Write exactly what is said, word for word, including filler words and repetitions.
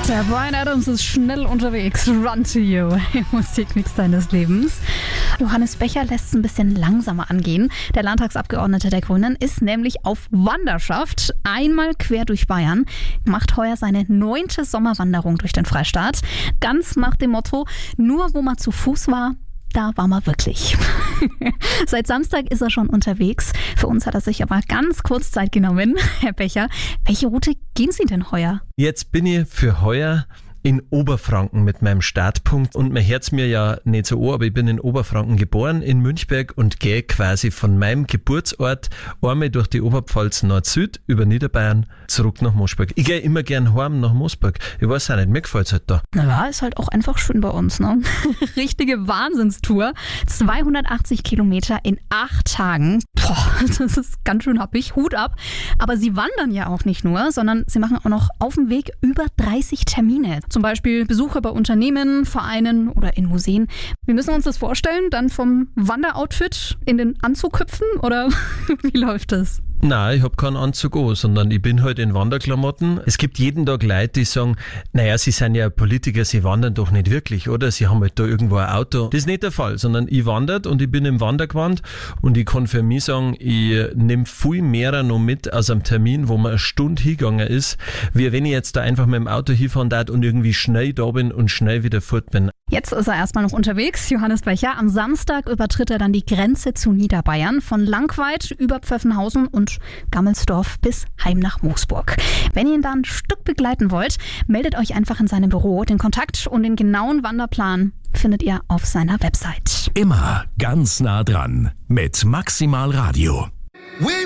Der Bryan Adams ist schnell unterwegs. Run to you, im Musikmix deines Lebens. Johannes Becher lässt es ein bisschen langsamer angehen. Der Landtagsabgeordnete der Grünen ist nämlich auf Wanderschaft. Einmal quer durch Bayern. Macht heuer seine neunte Sommerwanderung durch den Freistaat. Ganz nach dem Motto, nur wo man zu Fuß war, da war man wirklich. Seit Samstag ist er schon unterwegs. Für uns hat er sich aber ganz kurz Zeit genommen. Herr Becher, welche Route gehen Sie denn heuer? Jetzt bin ich für heuer in Oberfranken mit meinem Startpunkt und man hört's mir ja nicht so an, aber ich bin in Oberfranken geboren, in Münchberg, und gehe quasi von meinem Geburtsort einmal durch die Oberpfalz Nord-Süd über Niederbayern zurück nach Moosburg. Ich gehe immer gern heim nach Moosburg. Ich weiß auch nicht, mir gefällt's halt da. Na ja, ist halt auch einfach schön bei uns, ne? Richtige Wahnsinnstour. zweihundertachtzig Kilometer in acht Tagen. Boah, das ist ganz schön happig. Hut ab. Aber Sie wandern ja auch nicht nur, sondern Sie machen auch noch auf dem Weg über dreißig Termine. Zum Beispiel Besuche bei Unternehmen, Vereinen oder in Museen. Wir müssen uns das vorstellen, dann vom Wanderoutfit in den Anzug hüpfen, oder wie läuft das? Nein, ich hab keinen Anzug an, sondern ich bin halt in Wanderklamotten. Es gibt jeden Tag Leute, die sagen, naja, sie sind ja Politiker, sie wandern doch nicht wirklich, oder? Sie haben halt da irgendwo ein Auto. Das ist nicht der Fall, sondern ich wandert und ich bin im Wandergewand und ich kann für mich sagen, ich nehme viel mehr noch mit aus einem Termin, wo man eine Stunde hingegangen ist, wie wenn ich jetzt da einfach mit dem Auto hinfahren darf und irgendwie schnell da bin und schnell wieder fort bin. Jetzt ist er erstmal noch unterwegs, Johannes Becher. Am Samstag übertritt er dann die Grenze zu Niederbayern, von Langweid über Pfeffenhausen und Gammelsdorf bis heim nach Moosburg. Wenn ihr ihn da ein Stück begleiten wollt, meldet euch einfach in seinem Büro. Den Kontakt und den genauen Wanderplan findet ihr auf seiner Website. Immer ganz nah dran mit Maximal Radio.